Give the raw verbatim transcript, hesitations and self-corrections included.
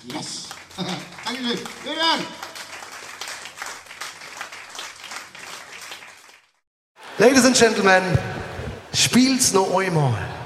Yes. Dankeschön. Vielen Dank. Ladies and Gentlemen, spielt's noch einmal.